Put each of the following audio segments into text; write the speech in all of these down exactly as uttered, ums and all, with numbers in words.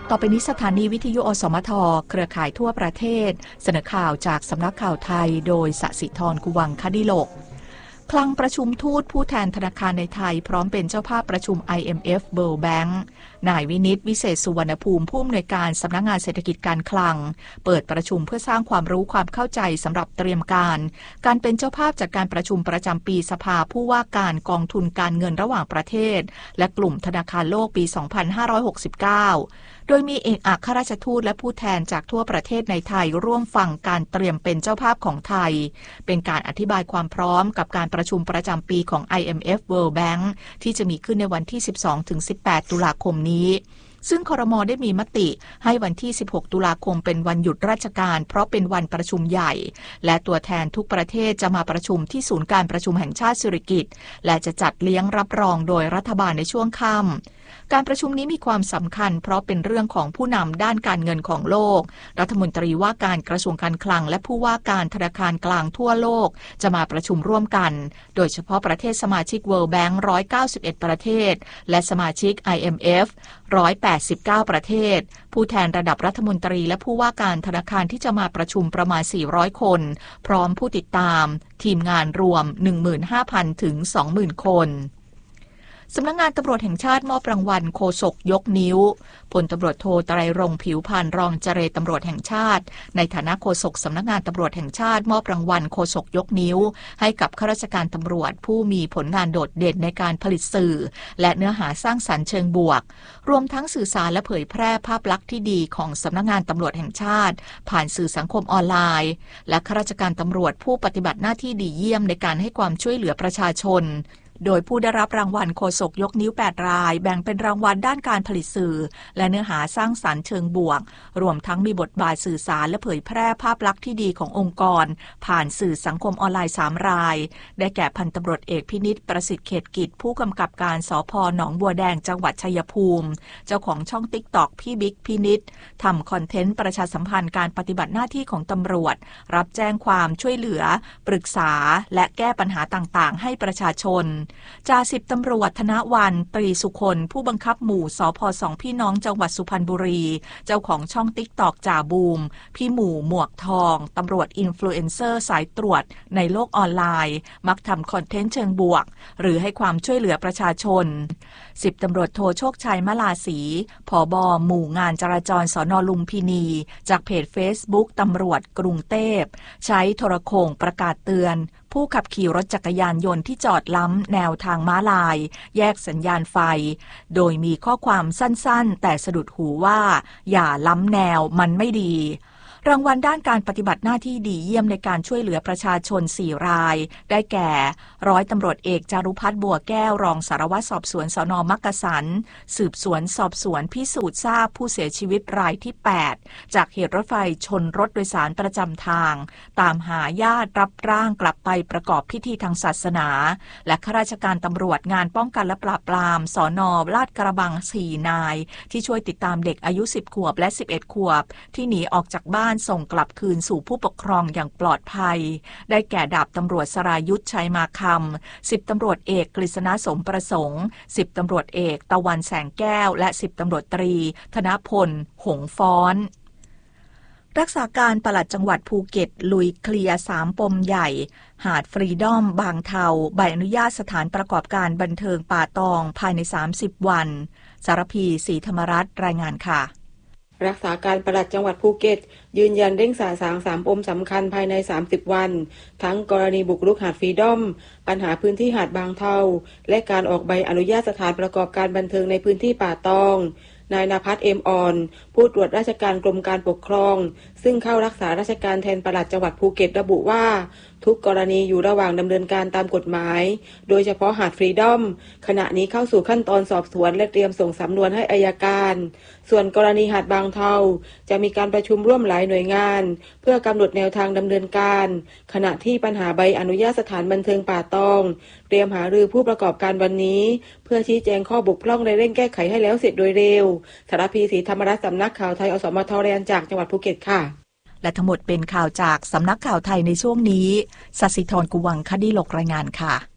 ต่อไปนี้สถานีวิทยุอสมทเครือข่ายทั่วประเทศเสนอข่าวจากสำนักข่าวไทยโดยสศิธร กุวังคดิโลกคลังประชุมทูตผู้แทนธนาคารในไทยพร้อมเป็นเจ้าภาพประชุม ไอ เอ็ม เอฟ World Bank นายวินิต วิเศษสุวรรณภูมิผู้อำนวยการสำนักงานเศรษฐกิจการคลังเปิดประชุมเพื่อสร้างความรู้ความเข้าใจสำหรับเตรียมการการเป็นเจ้าภาพจัดการประชุมประจำปีสภาผู้ว่าการกองทุนการเงินระหว่างประเทศและกลุ่มธนาคารโลกปี สองพันห้าร้อยหกสิบเก้า โดยมีเอกอัครราชทูตและผู้แทนจากทั่วประเทศในไทยร่วมฟังการเตรียมเป็นเจ้าภาพของไทยเป็นการอธิบายความพร้อมกับการประชุมประจำปีของ ไอ เอ็ม เอฟ World Bank ที่จะมีขึ้นในวันที่ สิบสองถึงสิบแปด ตุลาคมนี้ซึ่งครม.ได้มีมติให้วันที่ สิบหก ตุลาคมเป็นวันหยุดราชการเพราะเป็นวันประชุมใหญ่และตัวแทนทุกประเทศจะมาประชุมที่ศูนย์การประชุมแห่งชาติสิริกิติ์และจะจัดเลี้ยงรับรองโดยรัฐบาลในช่วงค่ำการประชุมนี้มีความสำคัญเพราะเป็นเรื่องของผู้นำด้านการเงินของโลกรัฐมนตรีว่าการกระทรวงการคลังและผู้ว่าการธนาคารกลางทั่วโลกจะมาประชุมร่วมกันโดยเฉพาะประเทศสมาชิก World Bank หนึ่งร้อยเก้าสิบเอ็ด ประเทศและสมาชิก ไอ เอ็ม เอฟ หนึ่งร้อยแปดสิบเก้า ประเทศผู้แทนระดับรัฐมนตรีและผู้ว่าการธนาคารที่จะมาประชุมประมาณ สี่ร้อย คนพร้อมผู้ติดตามทีมงานรวม หนึ่งหมื่นห้าพัน ถึง สองหมื่น คนสำนักงานตำรวจแห่งชาติมอบรางวัลโฆษกยกนิ้วพลตำรวจโทไตรรงค์ผิวพรรณรองเจรตำรวจแห่งชาติในฐานะโฆษกสำนักงานตำรวจแห่งชาติมอบรางวัลโฆษกยกนิ้วให้กับข้าราชการตำรวจผู้มีผลงานโดดเด่นในการผลิตสื่อและเนื้อหาสร้างสรรค์เชิงบวกรวมทั้งสื่อสารและเผยแพร่ภาพลักษณ์ที่ดีของสำนักงานตำรวจแห่งชาติผ่านสื่อสังคมออนไลน์และข้าราชการตำรวจผู้ปฏิบัติหน้าที่ดีเยี่ยมในการให้ความช่วยเหลือประชาชนโดยผู้ได้รับรางวัลโฆษกยกนิ้วแปดรายแบ่งเป็นรางวัลด้านการผลิตสื่อและเนื้อหาสร้างสรรค์เชิงบวกรวมทั้งมีบทบาทสื่อสารและเผยแพร่ภาพลักษณ์ที่ดีขององค์กรผ่านสื่อสังคมออนไลน์สามรายได้แก่พันตำรวจเอกพินิจประสิทธิ์เขตกิจผู้กำกับการสภ.หนองบัวแดงจังหวัดชัยภูมิเจ้าของช่อง ติ๊กต็อก พี่บิ๊กพินิจทำคอนเทนต์ประชาสัมพันธ์การปฏิบัติหน้าที่ของตำรวจรับแจ้งความช่วยเหลือปรึกษาและแก้ปัญหาต่างๆให้ประชาชนจ่าสิบตำรวจธนวันตรีสุคนผู้บังคับหมู่สภ.สองพี่น้องจังหวัดสุพรรณบุรีเจ้าของช่อง ติ๊กต็อก จ่าบูมพี่หมู่หมวกทองตำรวจอินฟลูเอนเซอร์สายตรวจในโลกออนไลน์มักทำคอนเทนต์เชิงบวกหรือให้ความช่วยเหลือประชาชนสิบตำรวจโทโชคชัยมลาศรีผบ.หมู่งานจราจรสน.ลุมพินีจากเพจ Facebook ตำรวจกรุงเทพใช้โทรโข่งประกาศเตือนผู้ขับขี่รถจักรยานยนต์ที่จอดล้ำแนวทางม้าลายแยกสัญญาณไฟโดยมีข้อความสั้นๆแต่สะดุดหูว่าอย่าล้ำแนวมันไม่ดีรางวัลด้านการปฏิบัติหน้าที่ดีเยี่ยมในการช่วยเหลือประชาชนสี่รายได้แก่ร้อยตำรวจเอกจารุพัฒน์บัวแก้วรองสารวัตรสอบสวนสน.มักกะสันสืบสวนสอบสวนพิสูจน์ทราบผู้เสียชีวิตรายที่แปดจากเหตุรถไฟชนรถโดยสารประจำทางตามหาญาติรับร่างกลับไปประกอบพิธีทางศาสนาและข้าราชการตำรวจงานป้องกันและปราบปรามสน.ลาดกระบังสี่นายที่ช่วยติดตามเด็กอายุสิบขวบและสิบเอ็ดขวบที่หนีออกจากบ้านส่งกลับคืนสู่ผู้ปกครองอย่างปลอดภัยได้แก่ดาบตำรวจสรายุทธชัยมาคำสิบตำรวจเอกกฤษณะสมประสงค์สิบตำรวจเอกตะวันแสงแก้วและสิบตำรวจตรีธนพลหงฟ้อนรักษาการปลัดจังหวัดภูเก็ตลุยเคลียร์สามปมใหญ่หาดฟรีดอมบางเทาใบอนุญาตสถานประกอบการบันเทิงป่าตองภายในสามสิบวันสารพีศรีธรรมรัตน์รายงานค่ะรักษาการปลัดจังหวัดภูเก็ตยืนยันเร่งสาสางสามปมสำคัญภายในสามสิบวันทั้งกรณีบุกรุกหาดฟรีดอมปัญหาพื้นที่หาดบางเทาและการออกใบอนุญาตสถานประกอบการบันเทิงในพื้นที่ป่าตองนายณภัสเอ็มอ่อนผู้ตรวจราชการกรมการปกครองซึ่งเข้ารักษาราชการแทนปลัดจังหวัดภูเก็ตระบุว่าทุกกรณีอยู่ระหว่างดำเนินการตามกฎหมายโดยเฉพาะหาดฟรีดอมขณะนี้เข้าสู่ขั้นตอนสอบสวนและเตรียมส่งสำนวนให้อัยการส่วนกรณีหาดบางเทาจะมีการประชุมร่วมหลายหน่วยงานเพื่อกำหนดแนวทางดำเนินการขณะที่ปัญหาใบอนุญาตสถานบันเทิงป่าตองเตรียมหารือผู้ประกอบการวันนี้เพื่อชี้แจงข้อบกพร่องและเร่งแก้ไขให้แล้วเสร็จโดยเร็วสารพีศรีธรรมรัตน์สำนักข่าวไทยอสมทรายจากจังหวัดภูเก็ตค่ะและทั้งหมดเป็นข่าวจากสำนักข่าวไทยในช่วงนี้สศิธร กุวังคดิโลกรายงานค่ะ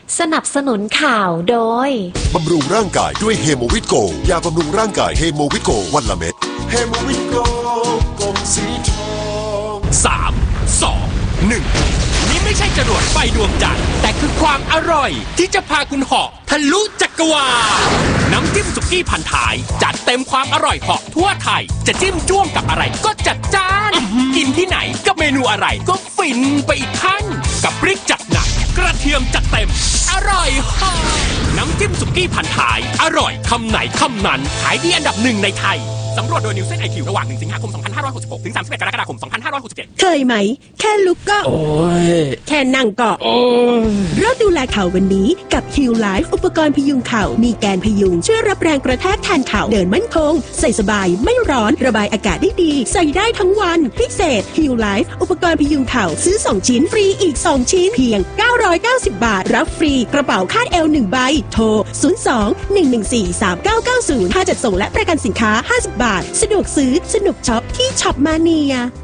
สนับสนุนข่าวโดยบำรุงร่างกายด้วยเฮโมวิตโกยาบำรุงร่างกายเฮโมวิตโกวันละเม็ดเฮโมวิตโกกลมสีทองสาม สอง หนึ่งนี่ไม่ใช่จรวดไฟดวงจันทร์แต่คือความอร่อยที่จะพาคุณเหาะทะลุจักรวาลน้ำจิ้มสุกี้พันท้ายจัดเต็มความอร่อยเหาะทั่วไทยจะจิ้มจ้วงกับอะไรก็จัดจ้านกินที่ไหนกับเมนูอะไรก็ฟินไปอีกขั้นกับพริกจัดหนักกระเทียมจัดเต็มอร่อยเหาะน้ำจิ้มสุกี้พันท้ายอร่อยคำไหนคำนั้นขายดีอันดับหนึ่งในไทยสำรวจโดยนิวเซน ไอ คิว ระหว่างหนึ่งสิงหาคมสองพันห้าร้อยหกสิบหกถึงสามสิบเอ็ดกรกฎาคมสองพันห้าร้อยหกสิบเจ็ดเคยไหมแค่ลุกก็โอ้ยแค่นั่งก็โอ้ยเริ่มดูแลเข่าวันนี้กับ Heal Life อุปกรณ์พยุงเข่ามีแกนพยุงช่วยรับแรงกระแทกแทนเข่าเดินมั่นคงใส่สบายไม่ร้อนระบายอากาศได้ดีใส่ได้ทั้งวันพิเศษ Heal Life อุปกรณ์พยุงเข่าซื้อสองชิ้นฟรีอีกสองชิ้นเพียงเก้าร้อยเก้าสิบบาทรับฟรีกระเป๋าคาดเอวหนึ่งใบโทรศูนย์ สอง หนึ่ง หนึ่ง สี่ สาม เก้า เก้า ศูนย์ค่าจัดส่งและประกันสินค้าห้าสิบบาทสะดวกซื้อสนุกช็อปที่ช็อปมาเนีย